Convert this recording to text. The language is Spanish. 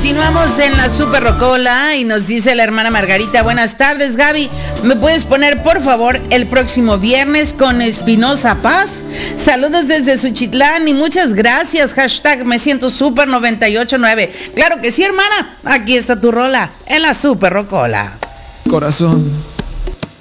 Continuamos en la Super Rocola y nos dice la hermana Margarita: buenas tardes, Gaby, ¿me puedes poner por favor el próximo viernes con Espinosa Paz? Saludos desde Suchitlán y muchas gracias, hashtag me siento super 989. Claro que sí, hermana, aquí está tu rola en la Super Rocola. Corazón,